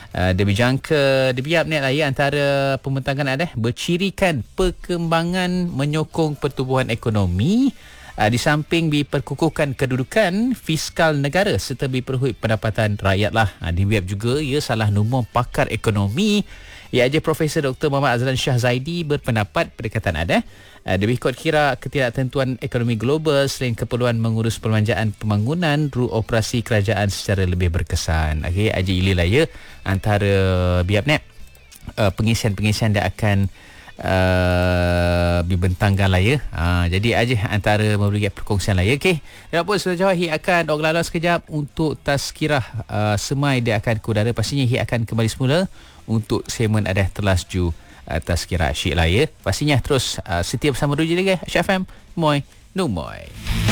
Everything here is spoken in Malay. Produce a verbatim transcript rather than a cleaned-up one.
Uh, dia berjangka dia biar ni lah ya, antara pembentangan ada bercirikan perkembangan menyokong pertumbuhan ekonomi. Uh, di samping diperkukuhkan kedudukan fiskal negara serta diperhut pendapatan rakyat lah. Uh, di web juga ia salah nombor pakar ekonomi iaitu Profesor Doktor Muhammad Azlan Shah Zaidi berpendapat pendekatan ada uh, lebih kot kira ketidaktentuan ekonomi global selain keperluan mengurus perbelanjaan pembangunan ru operasi kerajaan secara lebih berkesan. Okey, aja ililah ya antara biapnet uh, pengisian-pengisian dia akan Uh, dibentangkan lah ya. Uh, jadi aja antara memberi perkongsian lah ya. Okey. Dan pun sudah jauh Hi akan dog lalu sekejap untuk tazkirah uh, semai dia akan ke udara. Pastinya Hi akan kembali semula untuk segmen ada terlasju uh, tazkirah asyik lah ya. Pastinya terus uh, setia bersama Ruji lagi Asyik F M. Moi. No moi.